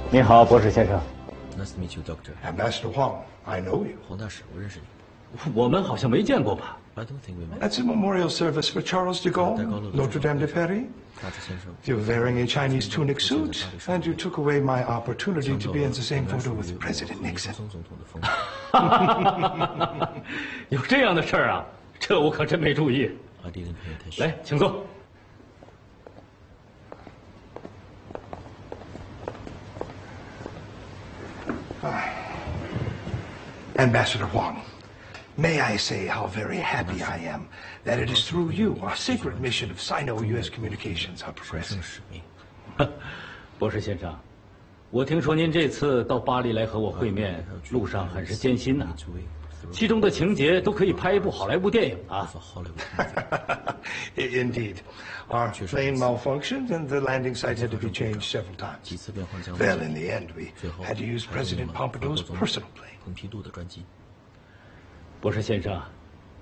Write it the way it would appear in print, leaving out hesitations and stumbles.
你好，博士先生。 Nice to meet you, Doctor. Ambassador Huang, I know you. 黄大使，我认识你。 我们好像没见过吧 I don't think we met. That's a memorial service for Charles de Gaulle, Notre Dame de Paris. 大志先生。 You're wearing a Chinese tunic suit, and you took away my opportunity to be in the same photo with President Nixon. 总统的风格。 有这样的事儿啊？这我可真没注意。 I didn't pay attention. 来，请坐。 Ambassador Huang, may I say how very happy I am that it is through you our secret mission of Sino-U.S. communications are 神 progressing. 圣使命。 博士先生，我听说您这次到巴黎来和我会面，路上很是艰辛呐、其中的情节都可以拍一部好莱坞电影啊！ Indeed. Our plane malfunctioned and the landing site had to be changed several times. Well, in the end, we had to use President Pompidou's personal plane. 蓬皮杜的专机。 博士先生，